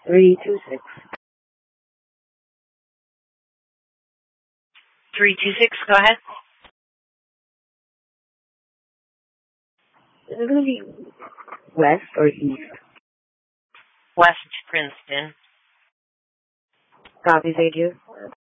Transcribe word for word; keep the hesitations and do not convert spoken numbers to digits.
three two six. three two six, go ahead. Is it going to be west or east? West Princeton. Copy, thank you.